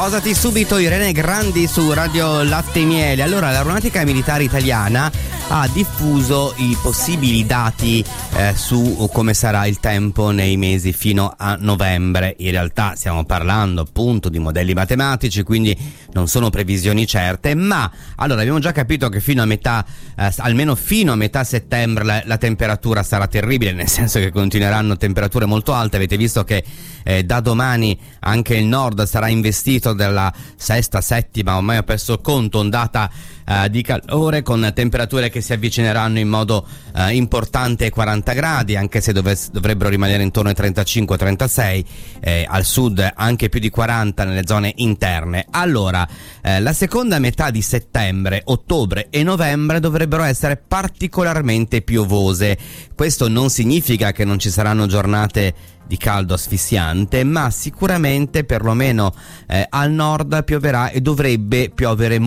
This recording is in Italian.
Sposati subito, Irene Grandi su Radio Latte e Miele. Allora, l'Aeronautica Militare Italiana ha diffuso i possibili dati su come sarà il tempo nei mesi fino a novembre. In realtà stiamo parlando appunto di modelli matematici, quindi non sono previsioni certe, ma allora abbiamo già capito che fino a metà, almeno fino a metà settembre la temperatura sarà terribile, nel senso che continueranno temperature molto alte. Avete visto che da domani anche il nord sarà investito della sesta, settima, ormai ho perso il conto, ondata di calore, con temperature che si avvicineranno in modo importante ai 40 gradi, anche se dovrebbero rimanere intorno ai 35-36, al sud anche più di 40 nelle zone interne. Allora, la seconda metà di settembre, ottobre e novembre dovrebbero essere particolarmente piovose. Questo non significa che non ci saranno giornate di caldo asfissiante, ma sicuramente perlomeno al nord pioverà e dovrebbe piovere